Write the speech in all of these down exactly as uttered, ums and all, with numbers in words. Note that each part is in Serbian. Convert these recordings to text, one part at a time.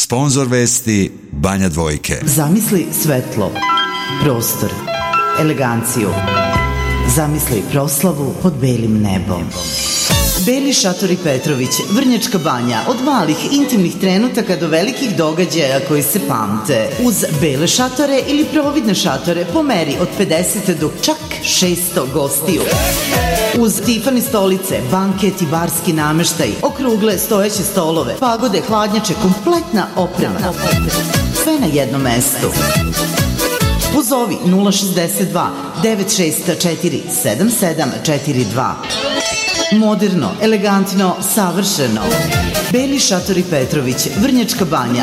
Sponzor vesti Banja Dvojke. Zamisli svetlo, prostor, eleganciju. Zamisli proslavu pod belim nebom. Beli šatori Petrović, Vrnjačka Banja, od malih intimnih trenutaka do velikih događaja koji se pamte. Uz bele šatore ili providne šatore po meri od pedeset do čak šesto gostiju. Uz Tifani stolice, banket i barski nameštaj, okrugle stojeće stolove, pagode, hladnjače, kompletna oprema. Sve na jednom mestu. Pozovi nula šezdeset dva devet šest četiri sedam sedam četiri dva. Moderno, elegantno, savršeno. Beli šatori Petrović, Vrnjačka Banja.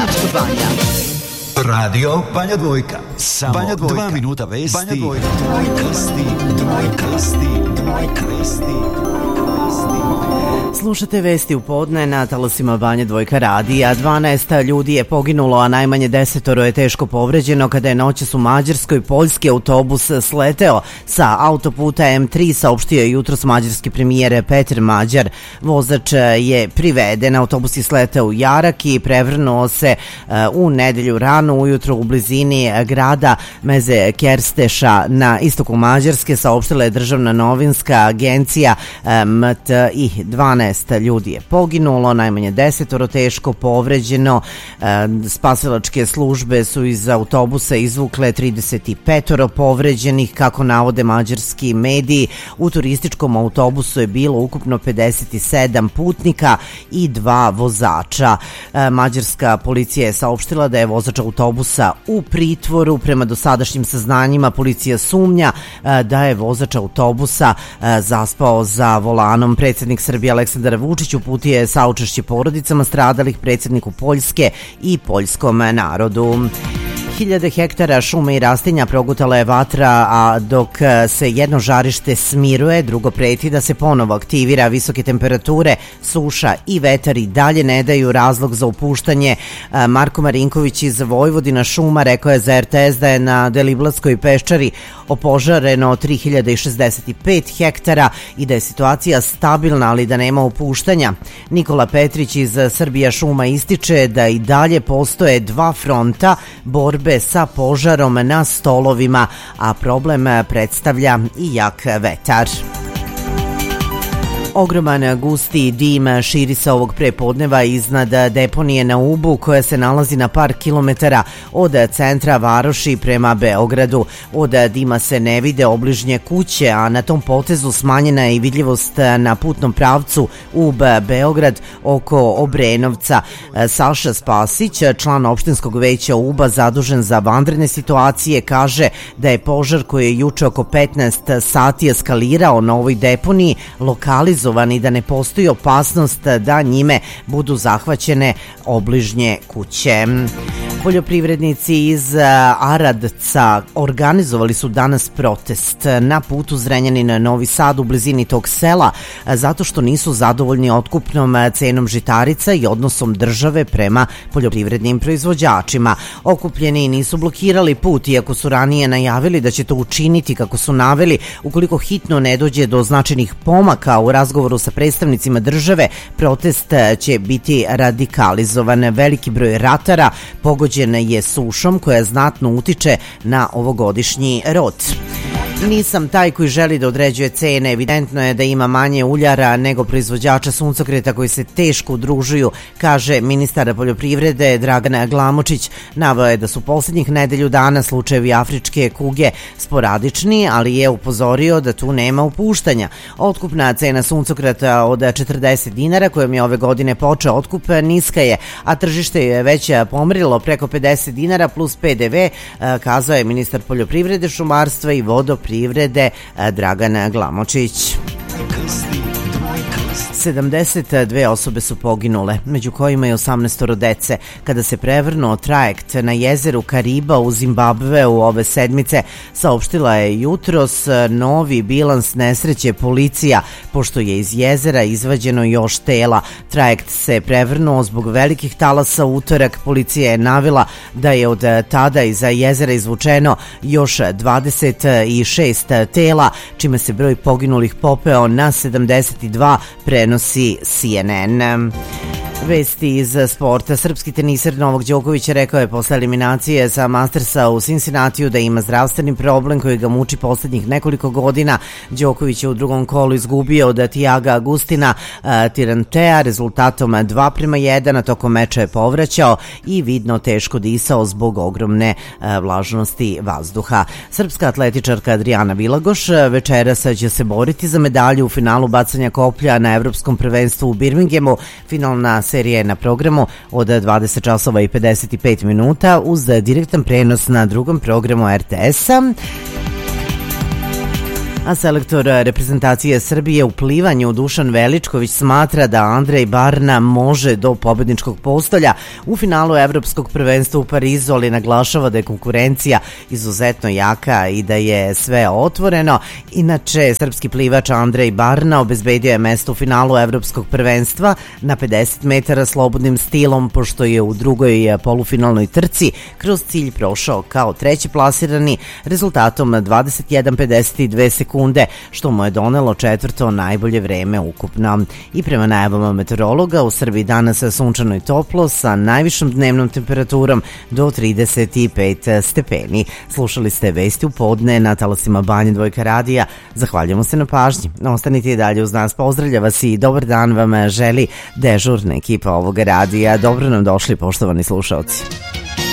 Radio Banja Dvojka. Samo Banja Dvojka. dva minuta vesti. Banja Dvojka. Dvojka vesti. Dvojka vesti. Dvojka vesti. Slušate vesti u podne na talasima Banja Dvojka radija. dvanaest ljudi je poginulo, a najmanje desetoro je teško povređeno kada je noćas u Mađarskoj poljski autobus sleteo sa autoputa em tri, saopštio je jutros mađarski premijer Peter Mađar. Vozač je priveden, autobus je sleteo u Jarak i prevrnuo se u nedelju rano ujutro u blizini grada Meze Kersteša na istoku Mađarske, saopštila je državna novinska agencija em te i. dvanaest ljudi je poginulo, najmanje desetoro teško povređeno. Spasilačke službe su iz autobusa izvukle trideset petoro povređenih, kako navode mađarski mediji. U turističkom autobusu je bilo ukupno pedeset sedam putnika i dva vozača. Mađarska policija je saopštila da je vozač autobusa u pritvoru. Prema dosadašnjim saznanjima policija sumnja da je vozač autobusa zaspao za volanom. Predsjednik Srbije Aleksandar Vučić uputio je saučešće porodicama stradalih, predsjedniku Poljske i poljskom narodu. Hiljade hektara šume i rastinja progutala je vatra, a dok se jedno žarište smiruje, drugo preti da se ponovo aktivira. Visoke temperature, suša i vetar i dalje ne daju razlog za upuštanje. Marko Marinković iz Vojvodina šuma rekao je za er te es da je na Deliblatskoj peščari opožareno tri hiljade šezdeset pet hektara i da je situacija stabilna, ali da nema upuštanja. Nikola Petrić iz Srbija šuma ističe da i dalje postoje dva fronta borbe sa požarom na stolovima, a problem predstavlja i jak vetar. Ogroman gusti dim širi se ovog prepodneva iznad deponije na Ubu, koja se nalazi na par kilometara od centra varoši prema Beogradu. Od dima se ne vide obližnje kuće, a na tom potezu smanjena je i vidljivost na putnom pravcu Ub-Beograd oko Obrenovca. Saša Spasić, član opštinskog veća Uba zadužen za vanredne situacije, kaže da je požar koji je juče oko petnaest sati eskalirao na ovoj deponiji lokalizovan i da ne postoji opasnost da njime budu zahvaćene obližnje kuće. Poljoprivrednici iz Aradca organizovali su danas protest na putu Zrenjanin-Novi Sad u blizini tog sela zato što nisu zadovoljni otkupnom cenom žitarica i odnosom države prema poljoprivrednim proizvođačima. Okupljeni nisu blokirali put, iako su ranije najavili da će to učiniti, kako su naveli, ukoliko hitno ne dođe do značajnih pomaka u razgovoru sa predstavnicima države. Protest će biti radikalizovan. Veliki broj ratara pogođen je sušom koja znatno utiče na ovogodišnji rod. Nisam taj koji želi da određuje cene. Evidentno je da ima manje uljara nego proizvođača suncokreta koji se teško udružuju, kaže ministar poljoprivrede Dragan Glamočić. Naveo je da su posljednjih nedelju dana slučajevi afričke kuge sporadični, ali je upozorio da tu nema upuštanja. Otkupna cena suncokreta od četrdeset dinara, kojom je ove godine počeo otkup, niska je, a tržište je već pomrilo preko pedeset dinara plus pe de ve, kazao je ministar poljoprivrede, šumarstva i vodoprivrede Dragan Glamočić. sedamdeset dve osobe su poginule, među kojima je osamnaestoro dece, kada se prevrnuo trajekt na jezeru Kariba u Zimbabveu ove sedmice, saopštila je jutros. Novi bilans nesreće policija, pošto je iz jezera izvađeno još tela. Trajekt se prevrnuo zbog velikih talasa u utorak. Policija je navela da je od tada iz jezera izvučeno još dvadeset šest tela, čime se broj poginulih popeo na sedamdeset dva, prenosi C N N. Vesti iz sporta. Srpski teniser Novak Đoković rekao je posle eliminacije sa Mastersa u Cincinnatiju da ima zdravstveni problem koji ga muči poslednjih nekoliko godina. Đoković je u drugom kolu izgubio od Tiaga Agustina Tirantea rezultatom dva prema jedan, a tokom meča je povraćao i vidno teško disao zbog ogromne vlažnosti vazduha. Srpska atletičarka Adriana Vilagoš večeras će se boriti za medalju u finalu bacanja koplja na Evropskom prvenstvu u Birminghamu. Finalna serija je na programu od dvadeset časova i pedeset pet minuta uz direktan prenos na drugom programu er te esa. A selektor reprezentacije Srbije u plivanju Dušan Veličković smatra da Andrej Barna može do pobedničkog postolja u finalu Evropskog prvenstva u Parizu, ali naglašava da je konkurencija izuzetno jaka i da je sve otvoreno. Inače, srpski plivač Andrej Barna obezbedio je mesto u finalu Evropskog prvenstva na pedeset metara slobodnim stilom, pošto je u drugoj polufinalnoj trci kroz cilj prošao kao treći plasirani rezultatom dvadeset jedan pedeset dve sekunde, što mu je donelo četvrto najbolje vreme ukupno. I prema najavama meteorologa, u Srbiji danas sunčano i toplo sa najvišom dnevnom temperaturom do trideset pet stepeni. Slušali ste Vesti u podne na talasima Banja Dvojka radija. Zahvaljujemo se na pažnji. Ostanite i dalje uz nas. Pozdravlja vas i dobar dan vam želi dežurna ekipa ovoga radija. Dobro nam došli, poštovani slušaoci.